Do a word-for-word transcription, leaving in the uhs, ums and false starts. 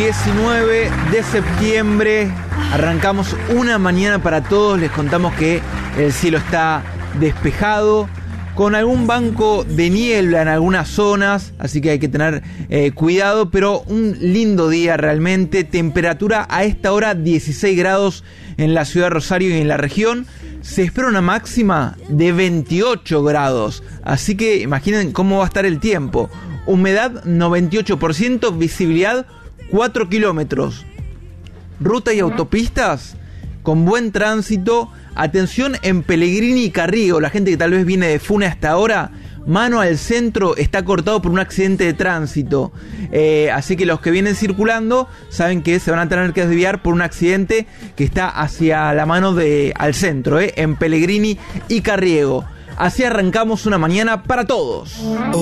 diecinueve de septiembre, arrancamos una mañana para todos. Les contamos que el cielo está despejado, con algún banco de niebla en algunas zonas, así que hay que tener eh, cuidado, pero un lindo día realmente. Temperatura a esta hora dieciséis grados en la ciudad de Rosario y en la región. Se espera una máxima de veintiocho grados, así que imaginen cómo va a estar el tiempo. Humedad noventa y ocho por ciento, visibilidad cuatro kilómetros. Ruta y autopistas con buen tránsito. Atención en Pellegrini y Carriego, la gente que tal vez viene de Fune hasta ahora, mano al centro, está cortado por un accidente de tránsito. Eh, así que los que vienen circulando saben que se van a tener que desviar por un accidente que está hacia la mano de al centro, eh, en Pellegrini y Carriego. Así arrancamos una mañana para todos.